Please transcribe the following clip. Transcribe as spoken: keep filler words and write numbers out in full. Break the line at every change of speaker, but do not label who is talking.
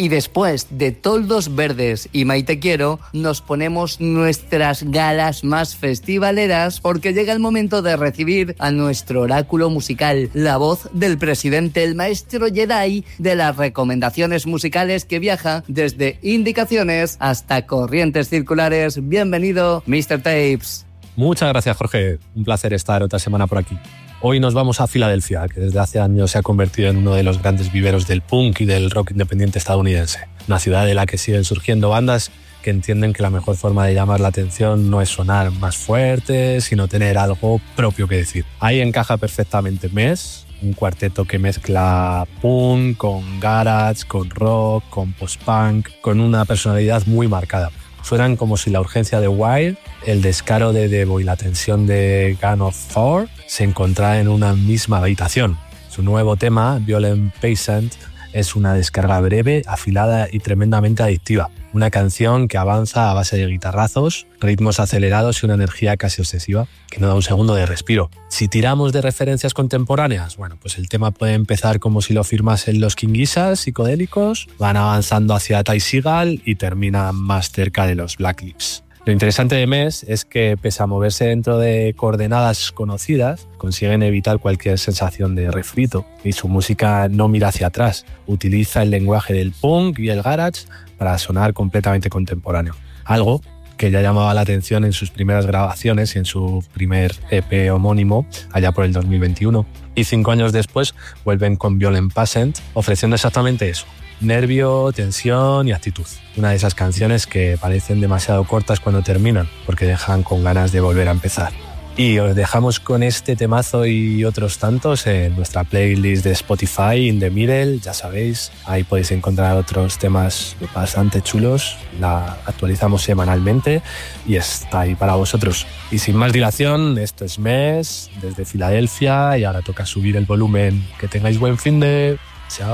Y después de Toldos Verdes y Maite Quiero, nos ponemos nuestras galas más festivaleras porque llega el momento de recibir a nuestro oráculo musical, la voz del presidente, el maestro Jedi de las recomendaciones musicales que viaja desde indicaciones hasta corrientes circulares. Bienvenido, mister Tapes.
Muchas gracias, Jorge. Un placer estar otra semana por aquí. Hoy nos vamos a Filadelfia, que desde hace años se ha convertido en uno de los grandes viveros del punk y del rock independiente estadounidense. Una ciudad de la que siguen surgiendo bandas que entienden que la mejor forma de llamar la atención no es sonar más fuerte, sino tener algo propio que decir. Ahí encaja perfectamente Mess, un cuarteto que mezcla punk con garage, con rock, con post-punk, con una personalidad muy marcada. Suenan como si la urgencia de Wire, el descaro de Devo y la tensión de Gun of Thor se encontraran en una misma habitación. Su nuevo tema, Violent Peasant, es una descarga breve, afilada y tremendamente adictiva. Una canción que avanza a base de guitarrazos, ritmos acelerados y una energía casi obsesiva que no da un segundo de respiro. Si tiramos de referencias contemporáneas, bueno, pues el tema puede empezar como si lo firmasen los King Gizzard psicodélicos, van avanzando hacia Ty Segall y terminan más cerca de los Black Lips. Lo interesante de Mess es que, pese a moverse dentro de coordenadas conocidas, consiguen evitar cualquier sensación de refrito y su música no mira hacia atrás. Utiliza el lenguaje del punk y el garage para sonar completamente contemporáneo. Algo que ya llamaba la atención en sus primeras grabaciones y en su primer E P homónimo, allá por el dos mil veintiuno. Y cinco años después vuelven con Violent Peasant, ofreciendo exactamente eso. Nervio, tensión y actitud. Una de esas canciones que parecen demasiado cortas cuando terminan, porque dejan con ganas de volver a empezar. Y os dejamos con este temazo y otros tantos en nuestra playlist de Spotify, In The Middle, ya sabéis, ahí podéis encontrar otros temas bastante chulos, la actualizamos semanalmente y está ahí para vosotros. Y sin más dilación, esto es Mess desde Filadelfia y ahora toca subir el volumen. Que tengáis buen fin de... Chao.